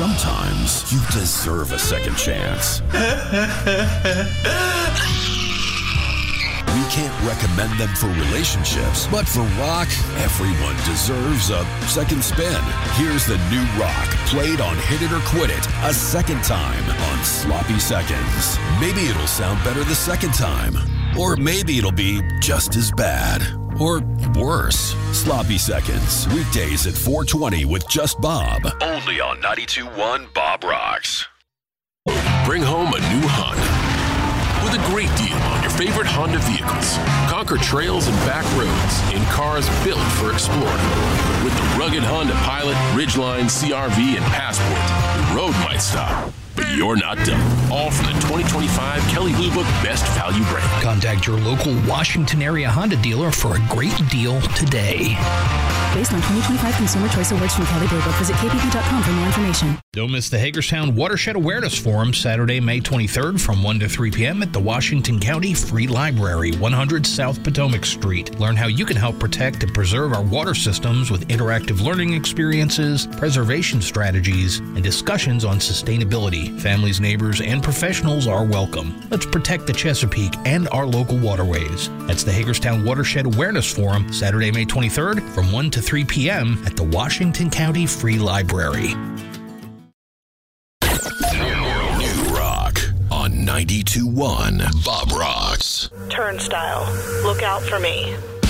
sometimes you deserve a second chance. We can't recommend them for relationships, but for rock, everyone deserves a second spin. Here's the new rock, played on Hit It or Quit It, a second time on Sloppy Seconds. Maybe it'll sound better the second time, or maybe it'll be just as bad. Or worse. Sloppy Seconds, weekdays at 4:20 with Just Bob. Only on 92.1 Bob Rocks. Bring home a new Honda with a great deal on your favorite Honda vehicles. Conquer trails and back roads in cars built for exploring. With the rugged Honda Pilot, Ridgeline, CR-V, and Passport, the road might stop, but you're not done. All from the 2025 Kelley Blue Book Best Value brand. Contact your local Washington area Honda dealer for a great deal today. Based on 2025 Consumer Choice Awards from Kelley Blue Book, visit kbb.com for more information. Don't miss the Hagerstown Watershed Awareness Forum Saturday, May 23rd from 1 to 3 p.m. at the Washington County Free Library, 100 South Potomac Street. Learn how you can help protect and preserve our water systems with interactive learning experiences, preservation strategies, and discussions on sustainability. Families, neighbors, and professionals are welcome. Let's protect the Chesapeake and our local waterways. That's the Hagerstown Watershed Awareness Forum, Saturday, May 23rd from 1 to 3 p.m. at the Washington County Free Library. New rock on 92.1 Bob Rocks. Turnstile. Look out for me.